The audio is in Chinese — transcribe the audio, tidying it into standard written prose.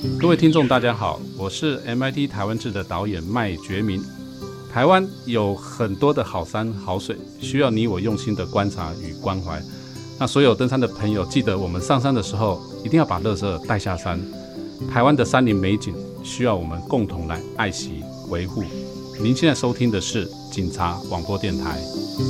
各位听众大家好，我是 MIT 台湾志的导演麦觉明。台湾有很多的好山好水，需要你我用心的观察与关怀。那所有登山的朋友，记得我们上山的时候一定要把垃圾带下山。台湾的山林美景需要我们共同来爱惜维护。您现在收听的是警察广播电台。